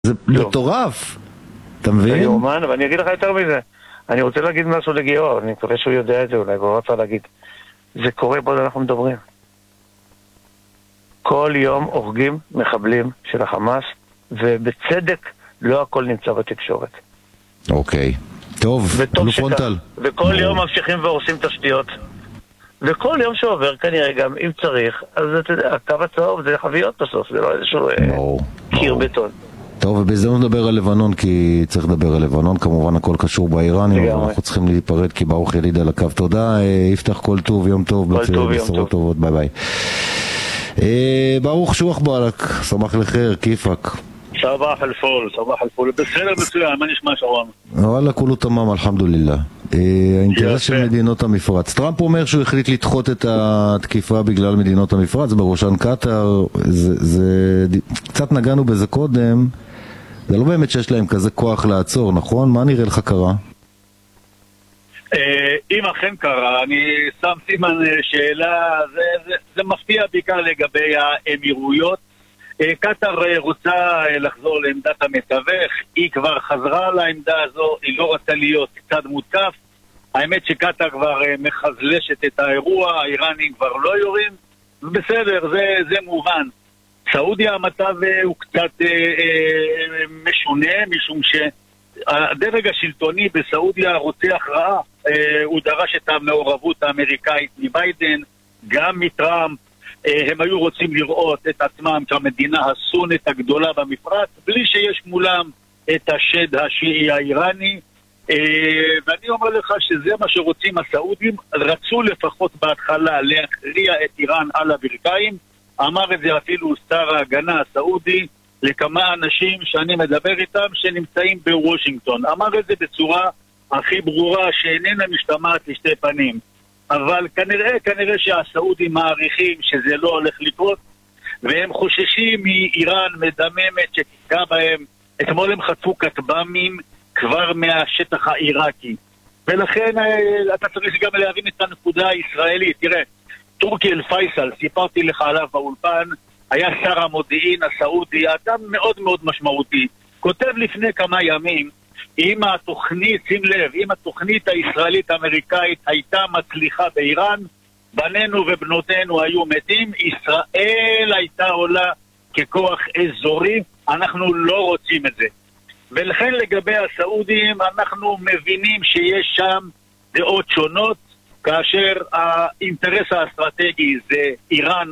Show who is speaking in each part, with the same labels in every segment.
Speaker 1: זה מטורף, אתה מבין?
Speaker 2: זה יומן, ואני אגיד לך יותר מזה. אני רוצה להגיד משהו לגיאור, אני מקווה שהוא יודע את זה, אולי הוא רצה להגיד. זה קורה בעוד אנחנו מדברים. כל יום הורגים מחבלים של החמאס, ובצדק לא הכל נמצא בתקשורת.
Speaker 1: אוקיי. טוב, אלוף רונטל.
Speaker 2: וכל יום ממשיכים והורסים תשתיות. וכל יום שעובר כנראה גם אם צריך, אז אתה יודע, הקו הצהוב זה חביות בסוף, זה לא איזשהו קיר בטון.
Speaker 1: טוב, ובהזדמנות נדבר על לבנון, כי צריך לדבר על לבנון, כמובן הכל קשור באיראנים, אבל אנחנו צריכים להיפרד, כי ברוך יליד על הקו. תודה, יפתח, כל טוב, יום טוב, בשורות טובות, ביי ביי. ברוך שוח בעלק, סמח לחיר, כיפק.
Speaker 3: סבח אלפול, בסדר מצוין, מה נשמע שרון?
Speaker 1: וואלה, כולו תמם, אלחמדולillah. האינטרס של מדינות המפרץ. טראמפ אומר שהוא החליט לדחות את התקיפה בגלל מדינות המפרץ, בראשן קטר, קצת נגענו בזה קודם, זה לא באמת שיש להם כזה כוח לעצור, נכון? מה נראה לך קרה?
Speaker 3: אם אכן קרה, אני שם סימן שאלה, זה מפתיע בעיקר לגבי האמירויות. קטר רוצה לחזור לעמדת המתווך, היא כבר חזרה לעמדה הזו, היא לא רצה להיות צד מותקף. האמת שקטר כבר מחזלשת את האירוע, האיראנים כבר לא יורים, בסדר, זה מובן. סעודיה המצב הוא קצת משונה, משום שהדרג השלטוני בסעודיה רוצה הכרעה. הוא דרש את המעורבות האמריקאית מביידן, גם מטראמפ. הם היו רוצים לראות את עצמם כמדינה הסונית הגדולה במפרץ, בלי שיש מולם את השד השיעי האיראני. ואני אומר לך שזה מה שרוצים הסעודים. רצו לפחות בהתחלה להכריע את איראן על הברכיים. אמר את זה אפילו שר ההגנה הסעודי לכמה אנשים שאני מדבר איתם שנמצאים בוושינגטון. אמר את זה בצורה הכי ברורה שאיננה משתמעת לשתי פנים. אבל כנראה שהסעודים מעריכים שזה לא הולך לקרות, והם חוששים מאיראן מדממת שתפגע בהם. אתמול הם חטפו כטב"מים כבר מהשטח העיראקי. ולכן אתה צריך גם להבין את הנקודה הישראלית. תראה, טורקי אל-פייסל, סיפרתי לך עליו באולפן, היה שר המודיעין הסעודי, אדם מאוד מאוד משמעותי. כותב לפני כמה ימים, אם התוכנית, שים לב, אם התוכנית הישראלית-אמריקאית הייתה מצליחה באיראן, בנינו ובנותינו היו מתים, ישראל הייתה עולה ככוח אזורי, אנחנו לא רוצים את זה. ולכן לגבי הסעודים, אנחנו מבינים שיש שם דעות שונות, כאשר האינטרס האסטרטגי זה איראן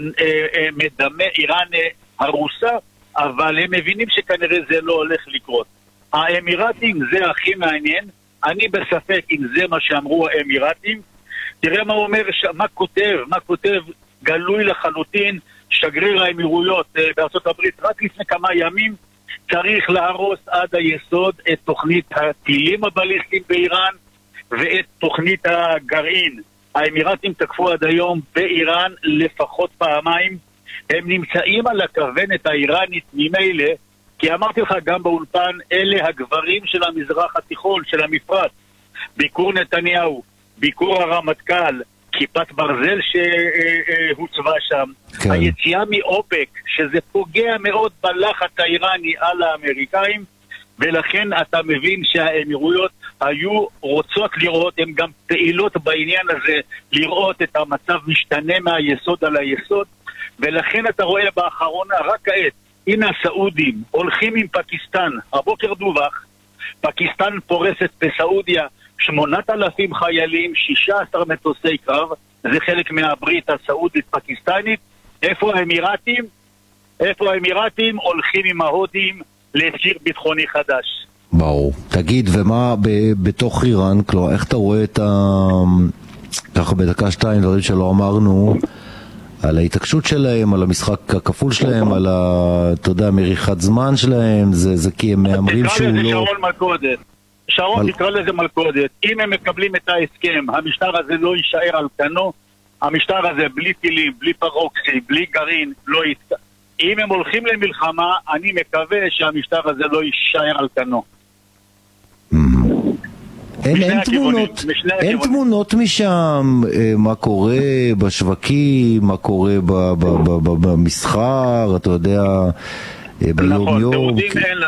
Speaker 3: מדמה, איראן הרוסה, אבל הם מבינים שכנראה זה לא הולך לקרות. האמירתים זה הכי מעניין, אני בספק אם זה מה שאמרו האמירתים. תראה מה אומר, מה כותב גלוי לחלוטין שגריר האמירויות בארצות הברית רק לפני כמה ימים. צריך להרוס עד היסוד את תוכנית הטילים הבליסטיים באיראן ואת תוכנית הגרעין. האמירתים תקפו עד היום באיראן לפחות פעמיים. הם נמצאים על הכוונת האיראנית ממילא, כי אמרתי לך גם באולפן, אלה הגברים של המזרח התיכון, של המפרץ. ביקור נתניהו, ביקור הרמטכ"ל, כיפת ברזל שהוצבה שם, כן. היציאה מאופק, שזה פוגע מאוד בלחץ האיראני על האמריקאים, ולכן אתה מבין שהאמירויות היו רוצות לראות, הן גם פעילות בעניין הזה, לראות את המצב משתנה מהיסוד על היסוד, ולכן אתה רואה באחרונה, רק כעת, הנה הסעודים הולכים עם פקיסטן, הבוקר דווח, פקיסטן פורסת בסעודיה 8,000 חיילים, 16 מטוסי קרב, זה חלק מהברית הסעודית-פקיסטנית. איפה האמירתים? האמירתים הולכים עם ההודים להסיר ביטחוני חדש.
Speaker 1: ברור. תגיד, ומה בתוך איראן, כלומר, איך אתה רואה את ככה בדקה 2 דברים שלא אמרנו, על ההתעקשות שלהם, על המשחק הכפול שלהם, על אתה יודע, מריחת זמן שלהם, זה כי הם מאמרים שהוא לא...
Speaker 3: תקרא לזה שרון מלכודת. שרון תקרא לזה מלכודת. אם הם מקבלים את ההסכם, המשטר הזה לא יישאר על כנו, המשטר הזה בלי טילים, בלי פרוקסי, בלי גרעין, לא יתקע. אם הם הולכים למלחמה, אני מקווה שהמשטר הזה לא יישאר על כנו.
Speaker 1: אין תמונות משם, מה קורה בשווקים, מה קורה במסחר, אתה יודע, ביום יום.
Speaker 3: נכון, תיעודים אין